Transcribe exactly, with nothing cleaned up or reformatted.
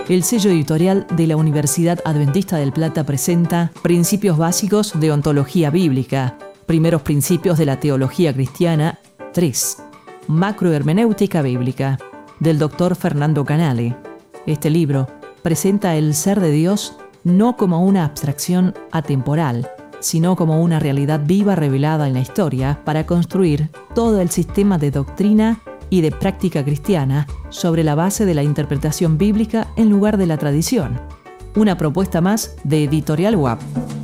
El sello editorial de la Universidad Adventista del Plata presenta Principios básicos de ontología bíblica, Primeros principios de la teología cristiana, tres. Macrohermenéutica bíblica, del doctor Fernando Canale. Este libro presenta el ser de Dios no como una abstracción atemporal, sino como una realidad viva revelada en la historia para construir todo el sistema de doctrina y de práctica cristiana sobre la base de la interpretación bíblica en lugar de la tradición. Una propuesta más de Editorial U A P.